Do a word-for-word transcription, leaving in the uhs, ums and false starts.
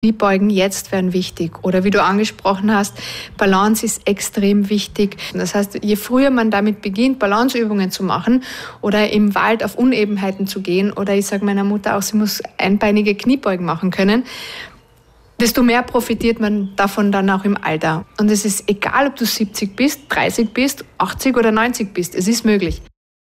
Kniebeugen jetzt wären wichtig. Oder wie du angesprochen hast, Balance ist extrem wichtig. Das heißt, je früher man damit beginnt, Balanceübungen zu machen oder im Wald auf Unebenheiten zu gehen, oder ich sage meiner Mutter auch, sie muss einbeinige Kniebeugen machen können, desto mehr profitiert man davon dann auch im Alter. Und es ist egal, ob du siebzig bist, dreißig bist, achtzig oder neunzig bist. Es ist möglich.